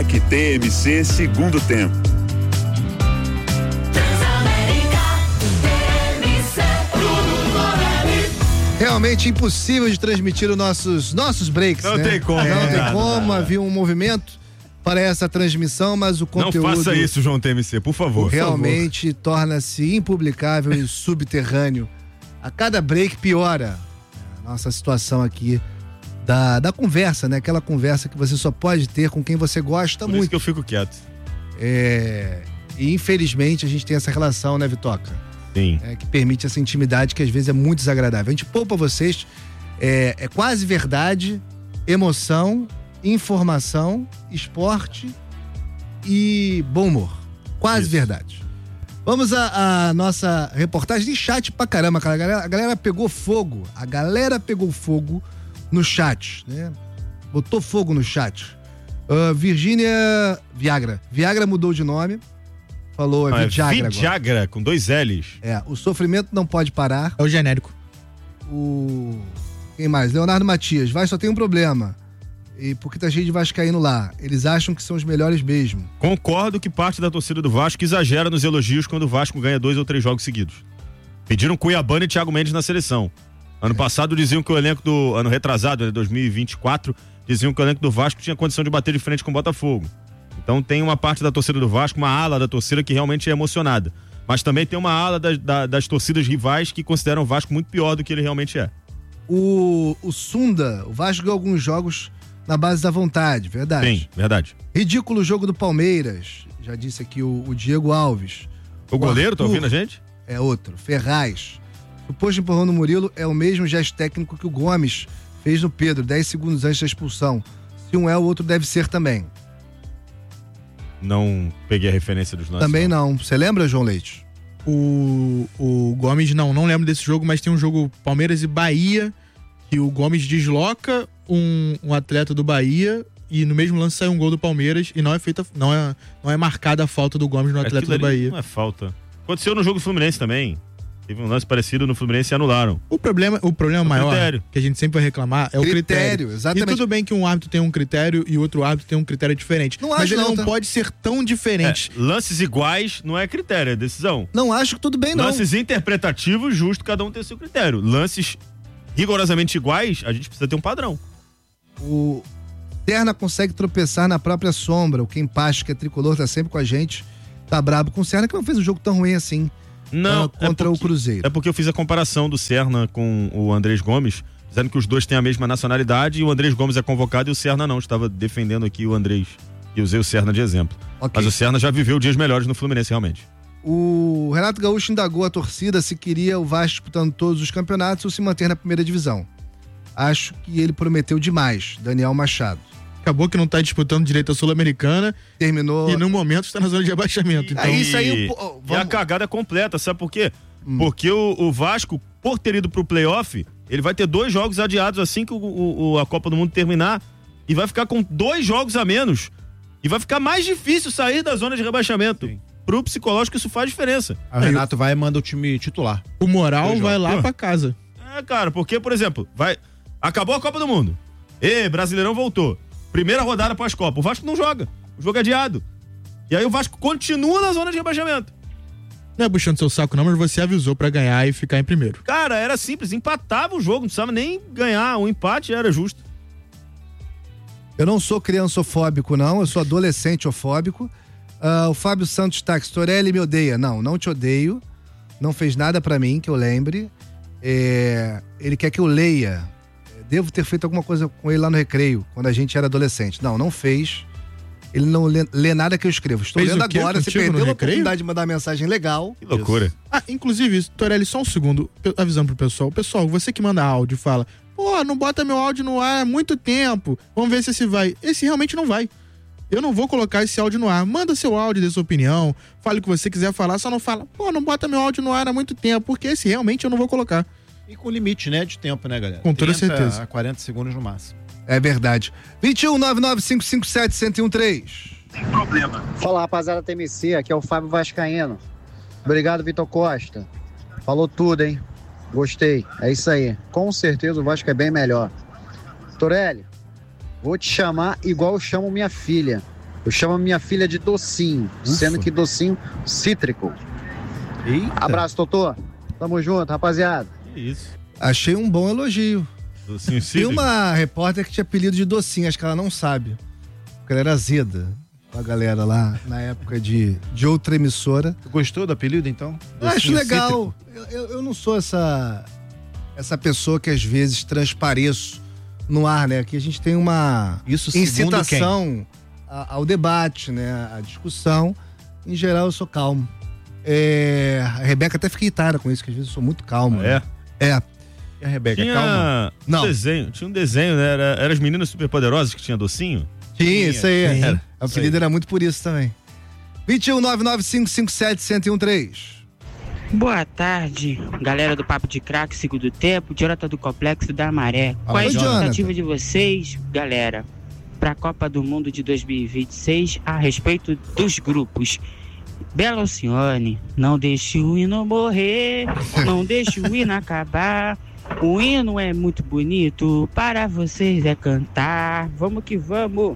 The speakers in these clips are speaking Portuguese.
Break TMC segundo tempo. Realmente impossível de transmitir os nossos breaks, Não né? tem como. Não tem como, havia um movimento para essa transmissão, mas o conteúdo... Não faça isso, João TMC, por favor. Realmente torna-se impublicável e subterrâneo. A cada break piora a nossa situação aqui da conversa, né? Aquela conversa que você só pode ter com quem você gosta Por muito. isso que eu fico quieto. E infelizmente a gente tem essa relação, né, Vitoca? Sim. Que permite essa intimidade que às vezes é muito desagradável. A gente poupa vocês, é quase verdade, emoção, informação, esporte e bom humor. Quase Isso. verdade. Vamos à nossa reportagem de chat pra caramba, cara. A galera pegou fogo. A galera pegou fogo no chat, né? Botou fogo no chat. Virgínia Viagra. Viagra mudou de nome. Falou, é Viagra agora. Viagra, com 2 L's. O sofrimento não pode parar. É o genérico. Quem mais? Leonardo Matias. Só tem um problema. E porque tá cheio de vascaíno lá. Eles acham que são os melhores mesmo. Concordo que parte da torcida do Vasco exagera nos elogios quando o Vasco ganha 2 ou 3 jogos seguidos. Pediram Cuiabano e Thiago Mendes na seleção. Ano passado diziam que o elenco do... Ano retrasado, 2024, diziam que o elenco do Vasco tinha condição de bater de frente com o Botafogo. Então tem uma parte da torcida do Vasco, uma ala da torcida que realmente é emocionada. Mas também tem uma ala das torcidas rivais que consideram o Vasco muito pior do que ele realmente é. O Sunda, o Vasco ganhou alguns jogos na base da vontade, verdade. Sim, verdade. Ridículo jogo do Palmeiras, já disse aqui o Diego Alves. O goleiro, tá ouvindo a gente? É outro, Ferraz. O posto empurrão no Murilo é o mesmo gesto técnico que o Gomes fez no Pedro, 10 segundos antes da expulsão. Se um é, o outro deve ser também. Não peguei a referência dos nossos. Também não. Você lembra, João Leite? O Gomes, não lembro desse jogo, mas tem um jogo Palmeiras e Bahia, que o Gomes desloca um atleta do Bahia e no mesmo lance sai um gol do Palmeiras e não é marcada a falta do Gomes no atleta do Bahia. Não é falta. Aconteceu no jogo do Fluminense também. Teve um lance parecido no Fluminense e anularam. O problema maior critério. que a gente sempre vai reclamar é o critério. Exatamente. E tudo bem que um árbitro tem um critério e outro árbitro tem um critério diferente. Mas ele não pode ser tão diferente. Lances iguais não é critério, é decisão. Não acho que tudo bem, não. Lances interpretativos, justo, cada um tem seu critério. Lances rigorosamente iguais, a gente precisa ter um padrão. O Serna consegue tropeçar na própria sombra. O Ken Pacho, que é tricolor, tá sempre com a gente. Tá brabo com o Serna, que não fez um jogo tão ruim assim. Não, contra o Cruzeiro. É porque eu fiz a comparação do Serna com o Andrés Gomes, dizendo que os dois têm a mesma nacionalidade e o Andrés Gomes é convocado e o Serna não. Estava defendendo aqui o Andrés e usei o Serna de exemplo. Okay. Mas o Serna já viveu dias melhores no Fluminense, realmente. O Renato Gaúcho indagou a torcida se queria o Vasco disputando todos os campeonatos ou se manter na primeira divisão. Acho que ele prometeu demais, Daniel Machado. Acabou que não tá disputando direito a Sul-Americana. Terminou. E no momento está na zona de abaixamento. Então... Isso aí, e a cagada é completa, sabe por quê? Porque o Vasco, por ter ido pro playoff, ele vai ter 2 jogos adiados assim que a Copa do Mundo terminar e vai ficar com 2 jogos a menos. E vai ficar mais difícil sair da zona de rebaixamento. Sim. Pro psicológico isso faz diferença. O Renato vai e manda o time titular. O moral vai lá pra casa. Cara, porque, por exemplo, acabou a Copa do Mundo. Brasileirão voltou. Primeira rodada pós-Copa. O Vasco não joga. O jogo é adiado. E aí o Vasco continua na zona de rebaixamento. Não é puxando seu saco não, mas você avisou pra ganhar e ficar em primeiro. Cara, era simples. Empatava o jogo. Não precisava nem ganhar. O empate era justo. Eu não sou criançofóbico, não. Eu sou adolescenteofóbico. O Fábio Santos Táxi. Torelli me odeia. Não te odeio. Não fez nada pra mim, que eu lembre. Ele quer que eu leia. Devo ter feito alguma coisa com ele lá no recreio, quando a gente era adolescente. Não fez. Ele não lê nada que eu escrevo. Estou lendo agora, você perdeu a oportunidade de mandar uma mensagem legal. Que loucura. Inclusive, Torelli, só um segundo, avisando pro pessoal. Pessoal, você que manda áudio e fala, não bota meu áudio no ar há muito tempo. Vamos ver se esse vai. Esse realmente não vai. Eu não vou colocar esse áudio no ar. Manda seu áudio, dê sua opinião, fale o que você quiser falar, só não fala, não bota meu áudio no ar há muito tempo, porque esse realmente eu não vou colocar. E com limite, né, de tempo, né, galera? Com toda certeza. A 40 segundos no máximo. É verdade. 21-99557-1013. Tem problema. Fala, rapaziada TMC, aqui é o Fábio Vascaíno. Obrigado, Vitor Costa. Falou tudo, hein? Gostei. É isso aí. Com certeza o Vasco é bem melhor. Torelli, vou te chamar igual eu chamo minha filha. Eu chamo minha filha de Docinho, sendo que Docinho cítrico. Eita. Abraço, Totô. Tamo junto, rapaziada. Que isso. Achei um bom elogio. Docinho Tem cítrico. uma repórter que tinha apelido de Docinho, acho que ela não sabe. Porque ela era azeda com a galera lá na época de outra emissora. Tu gostou do apelido, então? Eu acho Docinho legal. Eu não sou essa pessoa que às vezes transpareço no ar, né? Aqui a gente tem uma Isso segundo incitação ao debate, né? À discussão. Em geral, eu sou calmo. A Rebeca até fica irritada com isso, que às vezes eu sou muito calmo. É. É. E a Rebeca, Tinha calma. Não. tinha um desenho, né? Era as meninas superpoderosas que tinha docinho. Tinha, isso aí. Sim. Era. O apelido era muito por isso também. 21995571013. Boa tarde, galera do Papo de Craque, segundo tempo, Jonathan do Complexo da Maré. Qual é a Jonathan. expectativa de vocês, galera, para a Copa do Mundo de 2026 a respeito dos grupos? Bela Alcione, não deixe o hino morrer, não deixe o hino acabar. O hino é muito bonito, para vocês é cantar. Vamos que vamos!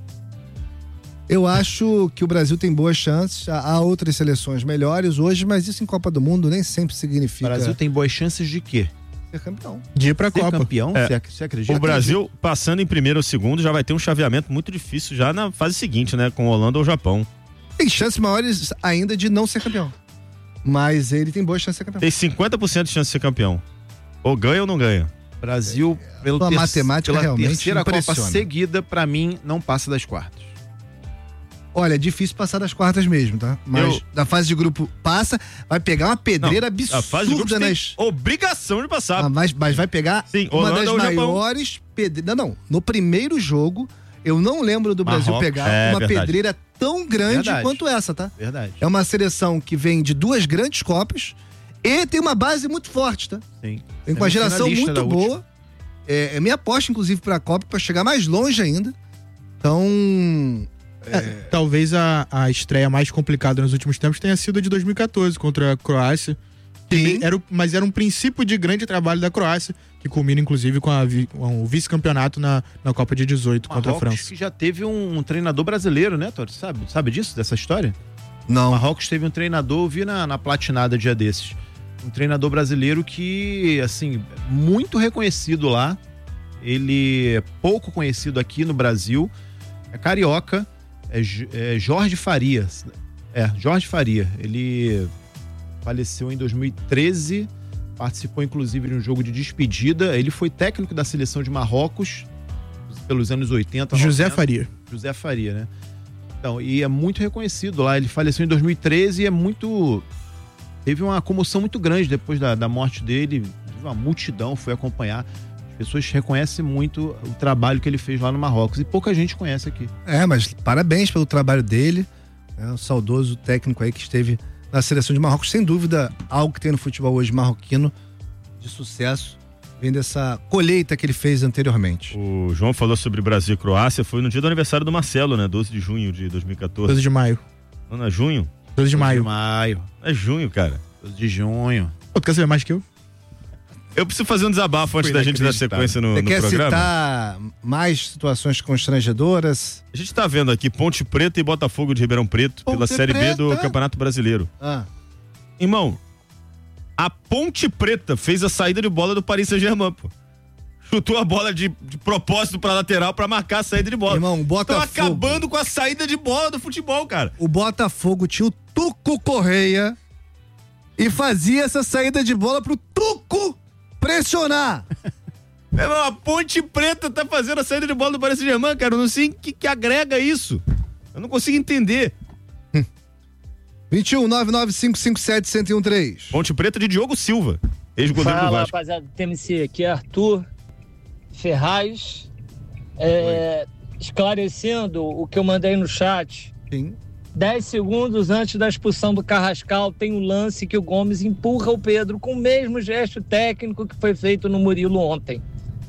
Eu acho que o Brasil tem boas chances. Há outras seleções melhores hoje, mas isso em Copa do Mundo nem sempre O significa Brasil tem boas chances de quê? ser campeão. De ir pra Ser Copa. campeão? É. Você acredita? O Brasil, passando em primeiro ou segundo, já vai ter um chaveamento muito difícil já na fase seguinte, né? Com Holanda ou Japão. Tem chances maiores ainda de não ser campeão. Mas ele tem boas chances de ser campeão. Tem 50% de chance de ser campeão. Ou ganha ou não ganha. Brasil, A matemática pela realmente terceira Copa impressiona. seguida, pra mim, não passa das quartas. Olha, é difícil passar das quartas mesmo, tá? Mas da fase de grupo passa, vai pegar uma pedreira absurda A fase de grupos tem nas... obrigação de passar. Mas vai pegar Sim, uma Holanda das ou Japão. maiores pedreiras. Não, no primeiro jogo, eu não lembro do Brasil Marrocos. pegar É, uma verdade. pedreira tão grande Verdade. quanto essa, tá? Verdade. É uma seleção que vem de duas grandes Copas e tem uma base muito forte, tá? Sim. Tem com uma geração Semifinalista muito da boa. última. É minha aposta, inclusive, pra Copa, pra chegar mais longe ainda. Então, Talvez a estreia mais complicada nos últimos tempos tenha sido a de 2014 contra a Croácia. sim. Mas era um princípio de grande trabalho da Croácia, que culmina inclusive com o vice-campeonato na Copa de 18 contra a Marrocos França. que já teve um treinador brasileiro, né, Tori? Sabe disso, dessa história? Não. Marrocos teve um treinador, eu vi na Platinada dia desses. Um treinador brasileiro que, assim, muito reconhecido lá. Ele é pouco conhecido aqui no Brasil. É carioca. É Jorge Farias. Jorge Faria. Ele faleceu em 2013. Participou, inclusive, de um jogo de despedida. Ele foi técnico da seleção de Marrocos pelos anos 80. José 90. Faria. José Faria, né? Então, e é muito reconhecido lá. Ele faleceu em 2013 e é muito... Teve uma comoção muito grande depois da morte dele. Uma multidão foi acompanhar. As pessoas reconhecem muito o trabalho que ele fez lá no Marrocos. E pouca gente conhece aqui. Mas parabéns pelo trabalho dele. O saudoso técnico aí que esteve na seleção de Marrocos. Sem dúvida, algo que tem no futebol hoje marroquino de sucesso, vem dessa colheita que ele fez anteriormente. O João falou sobre Brasil e Croácia. Foi no dia do aniversário do Marcelo, né? 12 de junho de 2014. 12 de maio. Não é junho? 12 de maio. 12 de maio. É junho, cara. 12 de junho. Pô, tu quer saber mais que eu? Eu preciso fazer um desabafo antes da gente dar sequência no Você quer programa. citar mais situações constrangedoras? A gente tá vendo aqui Ponte Preta e Botafogo de Ribeirão Preto pela Ponte Série B do Preta. Campeonato Brasileiro. Irmão, a Ponte Preta fez a saída de bola do Paris Saint-Germain, pô. Chutou a bola de propósito pra lateral pra marcar a saída de bola. Irmão, o Botafogo... Estão acabando com a saída de bola do futebol, cara. O Botafogo tinha o Tuco Correia e fazia essa saída de bola pro Tuco pressionar. Meu irmão, a Ponte Preta tá fazendo a saída de bola do Paris Saint-Germain, cara. Eu não sei o que agrega isso. Eu não consigo entender. 21-99557-1013. Ponte Preta de Diogo Silva, ex-goleiro do Fala, Vasco. rapaziada do TMC, aqui é Arthur Ferraz, esclarecendo o que eu mandei no chat. Sim. 10 segundos antes da expulsão do Carrascal, tem um lance que o Gomes empurra o Pedro com o mesmo gesto técnico que foi feito no Murilo ontem.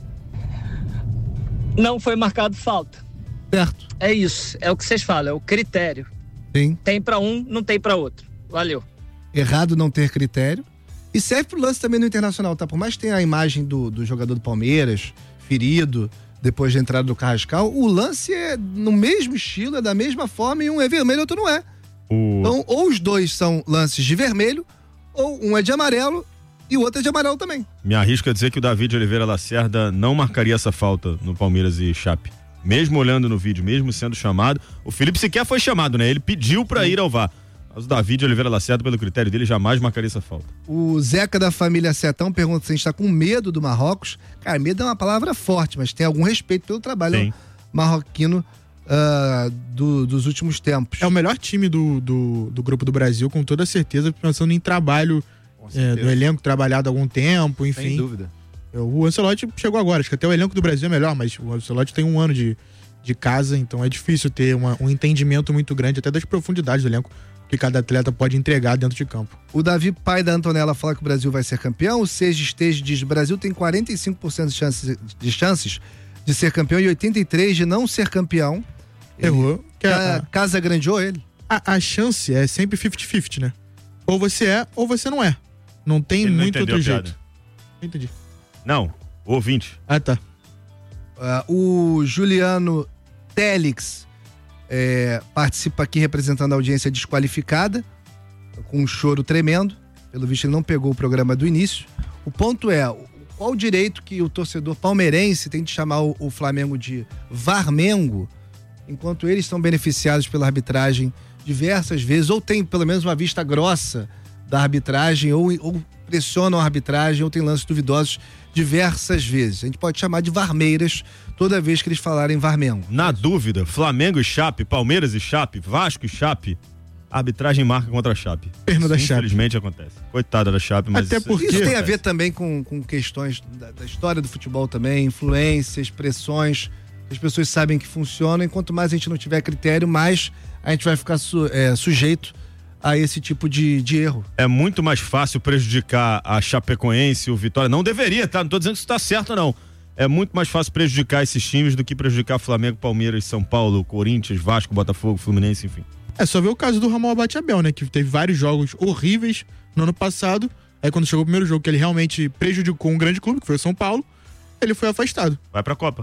Não foi marcado falta. Certo. É isso, é o que vocês falam, é o critério. Sim. Tem pra um, não tem pra outro. Valeu. Errado não ter critério. E serve pro lance também no Internacional, tá? Por mais que tenha a imagem do jogador do Palmeiras, ferido, depois da entrada do Carrascal, o lance é no mesmo estilo, é da mesma forma, e um é vermelho e outro não é. Então, ou os dois são lances de vermelho, ou um é de amarelo e o outro é de amarelo também. Me arrisco a dizer que o David Oliveira Lacerda não marcaria essa falta no Palmeiras e Chape. Mesmo olhando no vídeo, mesmo sendo chamado, o Felipe sequer foi chamado, né? Ele pediu pra ir ao VAR. Mas o David Oliveira Lacerda, pelo critério dele, jamais marcaria essa falta. O Zeca da família Setão pergunta se a gente tá com medo do Marrocos. Cara, medo é uma palavra forte, mas tem algum respeito pelo trabalho marroquino dos últimos tempos. É o melhor time do grupo do Brasil, com toda certeza, pensando em trabalho do elenco trabalhado há algum tempo, enfim. Sem dúvida. O Ancelotti chegou agora, acho que até o elenco do Brasil é melhor, mas o Ancelotti tem 1 ano de casa, então é difícil ter um entendimento muito grande, até das profundidades do elenco que cada atleta pode entregar dentro de campo. O Davi, pai da Antonella, fala que o Brasil vai ser campeão. O Seja Esteja diz que o Brasil tem 45% de chances de ser campeão e 83% de não ser campeão. Errou. Casa grandeou ele. A chance é sempre 50-50, né? Ou você é, ou você não é. Não tem Ele não muito entendeu outro a jeito. piada. Entendi. Não, ouvinte. Ah, tá. O Juliano Télix participa aqui representando a audiência desqualificada, com um choro tremendo. Pelo visto, ele não pegou o programa do início. O ponto é, qual o direito que o torcedor palmeirense tem de chamar o Flamengo de Varmengo, enquanto eles são beneficiados pela arbitragem diversas vezes, ou tem pelo menos uma vista grossa da arbitragem, ou pressionam a arbitragem, ou tem lances duvidosos diversas vezes. A gente pode chamar de Varmeiras toda vez que eles falarem Varmengo. Na dúvida, Flamengo e Chape, Palmeiras e Chape, Vasco e Chape, a arbitragem marca contra a Chape. Perna da Chape. Infelizmente acontece. Coitada da Chape, mas Até porque Isso tem a acontece. ver também com questões da história do futebol também, influências, pressões. As pessoas sabem que funcionam, e quanto mais a gente não tiver critério, mais a gente vai ficar sujeito a esse tipo de erro. É muito mais fácil prejudicar a Chapecoense, o Vitória. Não deveria, tá? Não tô dizendo que isso tá certo, não. É muito mais fácil prejudicar esses times do que prejudicar Flamengo, Palmeiras, São Paulo, Corinthians, Vasco, Botafogo, Fluminense, enfim. É só ver o caso do Ramon Abate Abel, né? Que teve vários jogos horríveis no ano passado. Aí quando chegou o primeiro jogo que ele realmente prejudicou um grande clube, que foi o São Paulo, ele foi afastado. Vai pra Copa.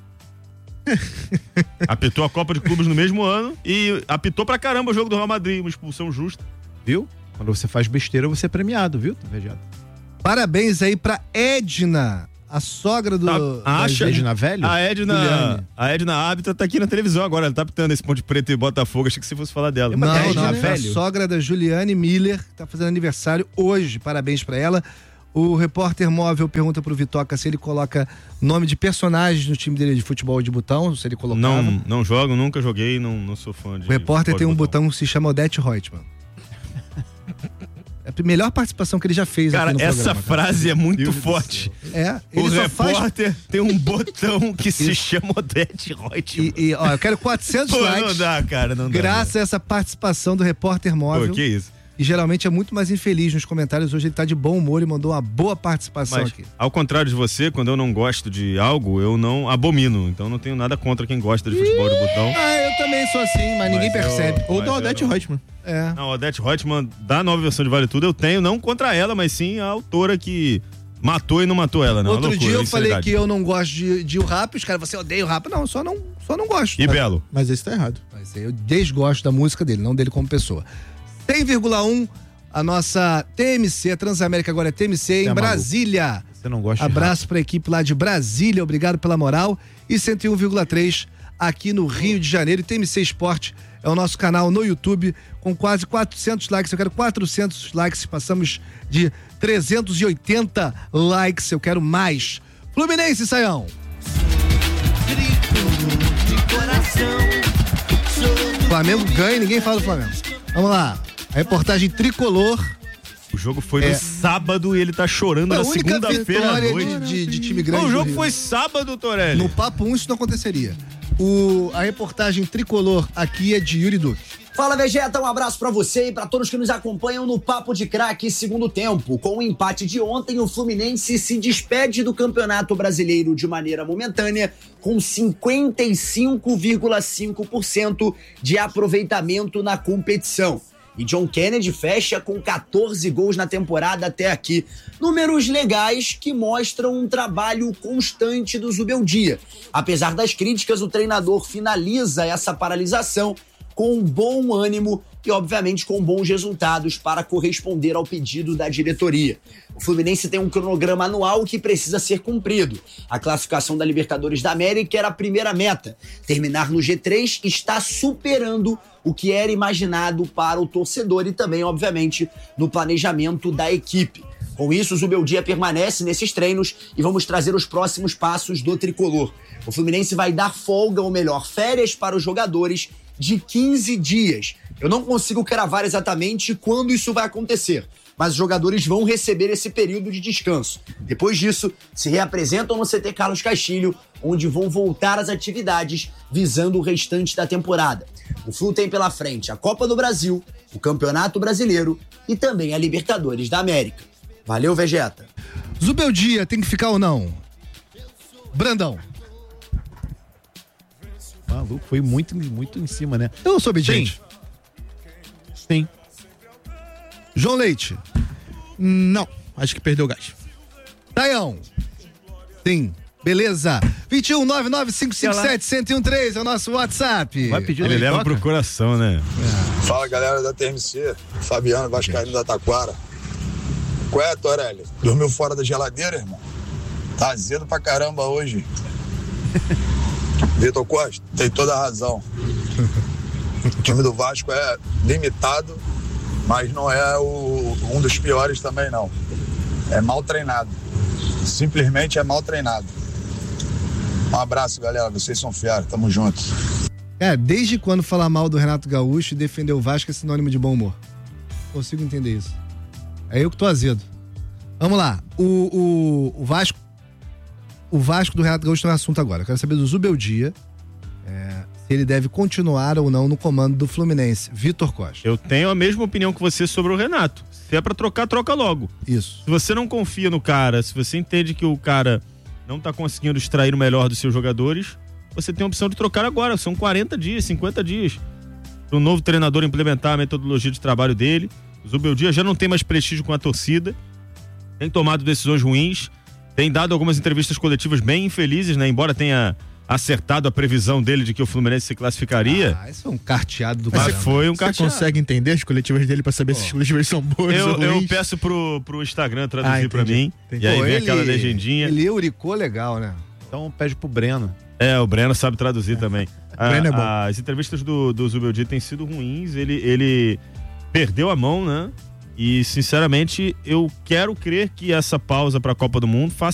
Apitou a Copa de Clubes no mesmo ano e apitou pra caramba o jogo do Real Madrid, uma expulsão justa. Viu? Quando você faz besteira, você é premiado, viu? Parabéns aí pra Edna, a sogra do... Edna Velho? A Edna Hábita tá aqui na televisão agora, ela tá apitando esse Ponte Preta e Botafogo, achei que você fosse falar dela. Não, Edna a Velho? sogra da Juliane Miller, que tá fazendo aniversário hoje, parabéns pra ela. O repórter móvel pergunta pro Vitoca se ele coloca nome de personagens no time dele de futebol de botão, se ele colocava. Não jogo, nunca joguei, não sou fã de... O repórter tem um botão botão que se chama Odete Reutemann. É a melhor participação que ele já fez Cara, aqui no essa programa. frase é muito forte. Ele O só repórter tem um botão que se chama Odete Reutemann. Ó, eu quero 400 Pô, likes. não dá, cara, não dá. Graças a essa participação do repórter móvel. Pô, que isso? E geralmente é muito mais infeliz nos comentários. Hoje ele tá de bom humor e mandou uma boa participação Mas, aqui. ao contrário de você, quando eu não gosto de algo, eu não abomino. Então não tenho nada contra quem gosta de futebol de botão. Eu também sou assim, mas ninguém percebe. Ou da Odete Reutemann. Não, a Odete Reutemann, da nova versão de Vale Tudo, eu tenho, não contra ela, mas sim a autora que matou e não matou ela, né? Outro dia eu falei insanidade. que eu não gosto de o rap, os caras, você odeia o rap. Não, só não gosto. E Belo? Mas esse tá errado. Mas eu desgosto da música dele, não dele como pessoa. 100,1 a nossa TMC, a Transamérica agora é TMC em Brasília. Você não gosta Abraço pra equipe lá de Brasília, obrigado pela moral. E 101,3 aqui no Rio de Janeiro. E TMC Esporte é o nosso canal no YouTube com quase 400 likes. Eu quero 400 likes, passamos de 380 likes, eu quero mais. Fluminense, Saião. Flamengo ganha e ninguém fala do Flamengo. Vamos lá. A reportagem tricolor. O jogo foi no sábado e ele tá chorando Foi a na única segunda-feira à vitória noite. de time grande. O do jogo Rio. foi sábado, Torelli. No Papo 1 isso não aconteceria. A reportagem tricolor aqui é de Yuri Duque. Fala, Vegeta, um abraço pra você e pra todos que nos acompanham no Papo de Craque segundo tempo. Com o empate de ontem, o Fluminense se despede do Campeonato Brasileiro de maneira momentânea com 55,5% de aproveitamento na competição. E John Kennedy fecha com 14 gols na temporada até aqui. Números legais que mostram um trabalho constante do Zubeldia. Apesar das críticas, o treinador finaliza essa paralisação com bom ânimo e, obviamente, com bons resultados para corresponder ao pedido da diretoria. O Fluminense tem um cronograma anual que precisa ser cumprido. A classificação da Libertadores da América era a primeira meta. Terminar no G3 está superando o que era imaginado para o torcedor e também, obviamente, no planejamento da equipe. Com isso, o Zubeldia permanece nesses treinos e vamos trazer os próximos passos do tricolor. O Fluminense vai dar folga, ou melhor, férias para os jogadores de 15 dias. Eu não consigo cravar exatamente quando isso vai acontecer, mas os jogadores vão receber esse período de descanso. Depois disso, se reapresentam no CT Carlos Castilho, onde vão voltar às atividades visando o restante da temporada. O Flu tem pela frente a Copa do Brasil, o Campeonato Brasileiro e também a Libertadores da América. Valeu, Vegeta. Zubeldia tem que ficar ou não? Brandão. Maluco, foi muito em cima, né? Eu não sou obediente. Sim. João Leite. Não, acho que perdeu o gás. Taião. Sim. Beleza. 2199557113 é o nosso WhatsApp. Vai pedir Ele leva pro coração, né? Fala, galera da TMC. Fabiano Vascaíno da Taquara. Qual é, Torelli? Dormiu fora da geladeira, irmão? Tá azedo pra caramba hoje. Vitor Costa, tem toda a razão. O time do Vasco é limitado, mas não é um dos piores também, não. É mal treinado. Simplesmente é mal treinado. Um abraço, galera. Vocês são fera. Tamo junto. Desde quando falar mal do Renato Gaúcho e defender o Vasco é sinônimo de bom humor? Consigo entender isso. É eu que tô azedo. Vamos lá. O Vasco do Renato Gaúcho tem um assunto agora. Eu quero saber do Zubeldia, se ele deve continuar ou não no comando do Fluminense. Vitor Costa. Eu tenho a mesma opinião que você sobre o Renato. Se é pra trocar, troca logo. Isso. Se você não confia no cara, se você entende que o cara não tá conseguindo extrair o melhor dos seus jogadores, você tem a opção de trocar agora. São 40 dias, 50 dias. Para o novo treinador implementar a metodologia de trabalho dele. O Zubeldia já não tem mais prestígio com a torcida. Tem tomado decisões ruins. Tem dado algumas entrevistas coletivas bem infelizes, né? Embora tenha acertado a previsão dele de que o Fluminense se classificaria. Isso é um carteado do Mas caramba. foi um Você carteado. consegue entender as coletivas dele pra saber se as coletivas são boas ou Eu ruins? peço pro Instagram traduzir pra mim. Entendi. E aí Pô, vem ele- aquela legendinha. Ele euricou legal, né? Então pede pro Breno. O Breno sabe traduzir também. Breno é bom. As entrevistas do Zubeldia têm sido ruins. Ele perdeu a mão, né? E, sinceramente, eu quero crer que essa pausa pra Copa do Mundo faça